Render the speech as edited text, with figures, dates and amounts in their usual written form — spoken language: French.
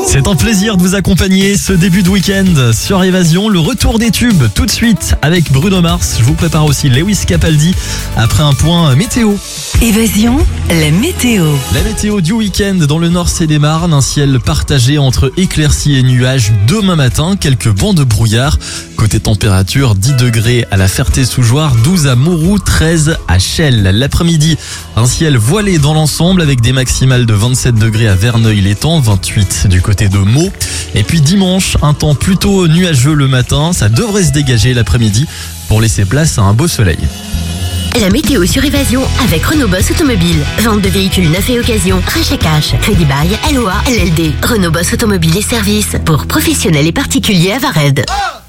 C'est un plaisir de vous accompagner ce début de week-end sur Évasion. Le retour des tubes tout de suite avec Bruno Mars. Je vous prépare aussi Lewis Capaldi après un point météo. Évasion, la météo. La météo du week-end dans le Nord-C'est-des-Marnes. Un ciel partagé entre éclaircies et nuages demain matin. Quelques bancs de brouillard. Côté température, 10 degrés à la Ferté-sous-Jouarre, 12 à Mouroux, 13 à Chelles. L'après-midi, un ciel voilé dans l'ensemble avec des maximales de 27 degrés à Verneuil-l'Étang, 28 du côté de Meaux. Et puis dimanche, un temps plutôt nuageux le matin. Ça devrait se dégager l'après-midi pour laisser place à un beau soleil. La météo sur Évasion avec Renault Boss Automobile. Vente de véhicules neufs et occasion, rachat cash, crédit bail, LOA, LLD. Renault Boss Automobile et services pour professionnels et particuliers à Vared.